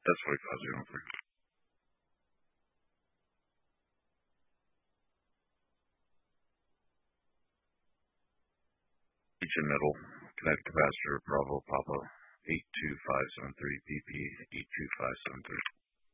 That's 4503. Each in middle. Connect capacitor Bravo Papa 82573 PP 82573.